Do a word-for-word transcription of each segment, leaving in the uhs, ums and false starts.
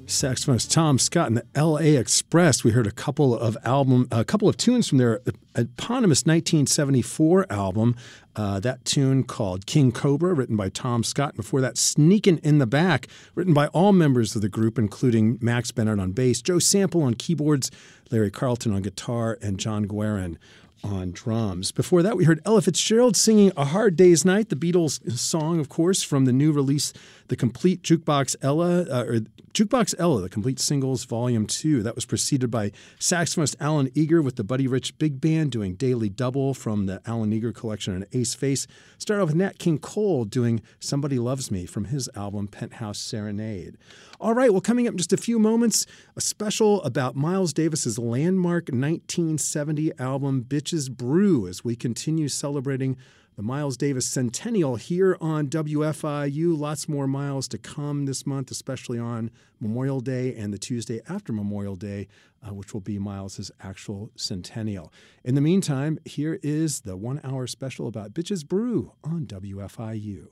Saxophonist Tom Scott and the L A Express. We heard a couple of album, a couple of tunes from their eponymous nineteen seventy-four album. Uh, that tune called King Cobra, written by Tom Scott. Before that, Sneakin' in the Back, written by all members of the group, including Max Bennett on bass, Joe Sample on keyboards, Larry Carlton on guitar, and John Guerin on drums. Before that, we heard Ella Fitzgerald singing A Hard Day's Night, the Beatles song, of course, from the new release, The Complete Jukebox Ella, uh, or Jukebox Ella, The Complete Singles, Volume two. That was preceded by saxophonist Alan Eager with the Buddy Rich Big Band doing Daily Double from the Alan Eager collection and Ace Face. Started off with Nat King Cole doing Somebody Loves Me from his album Penthouse Serenade. All right, well, coming up in just a few moments, a special about Miles Davis's landmark nineteen seventy album, Bitches Brew, as we continue celebrating the Miles Davis Centennial here on W F I U. Lots more Miles to come this month, especially on Memorial Day and the Tuesday after Memorial Day, uh, which will be Miles's actual centennial. In the meantime, here is the one-hour special about Bitches Brew on W F I U.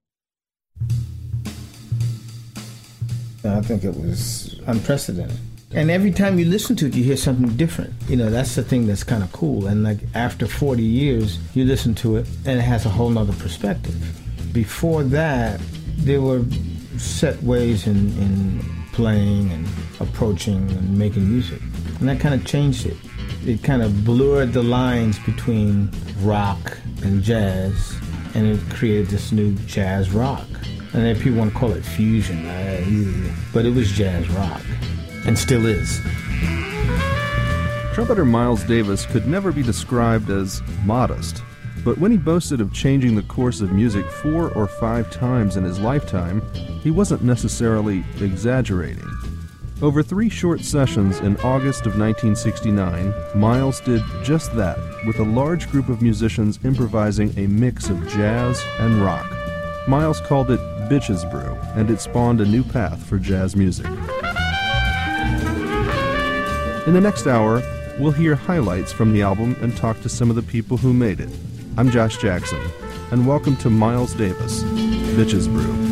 I think it was unprecedented. And every time you listen to it, you hear something different. You know, that's the thing that's kind of cool. And like after forty years, you listen to it and it has a whole nother perspective. Before that, there were set ways in, in playing and approaching and making music. And that kind of changed it. It kind of blurred the lines between rock and jazz, and it created this new jazz rock. And then people want to call it fusion, uh, but it was jazz rock, and still is. Trumpeter Miles Davis could never be described as modest, but when he boasted of changing the course of music four or five times in his lifetime, he wasn't necessarily exaggerating. Over three short sessions in August of nineteen sixty-nine, Miles did just that, with a large group of musicians improvising a mix of jazz and rock. Miles called it Bitches Brew, and it spawned a new path for jazz music. In the next hour, we'll hear highlights from the album and talk to some of the people who made it. I'm Josh Jackson, and welcome to Miles Davis, Bitches Brew.